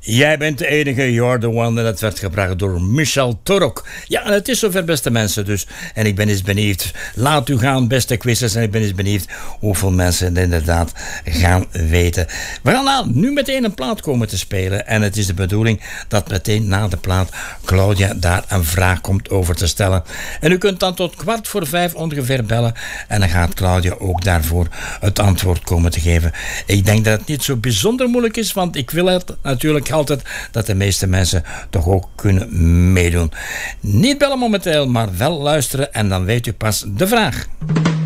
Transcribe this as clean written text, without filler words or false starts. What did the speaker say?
Jij bent de enige, you're the one. En dat werd gebracht door Michel Torok. Ja, en het is zover, beste mensen dus. En ik ben eens benieuwd. Laat u gaan, beste quizers. En ik ben eens benieuwd hoeveel mensen het inderdaad gaan weten. We gaan nou nu meteen een plaat komen te spelen. En het is de bedoeling dat meteen na de plaat Claudia daar een vraag komt over te stellen. En u kunt dan tot 4:15 ongeveer bellen. En dan gaat Claudia ook daarvoor het antwoord komen te geven. Ik denk dat het niet zo bijzonder moeilijk is, want ik wil het natuurlijk altijd dat de meeste mensen toch ook kunnen meedoen. Niet bellen momenteel, maar wel luisteren en dan weet u pas de vraag.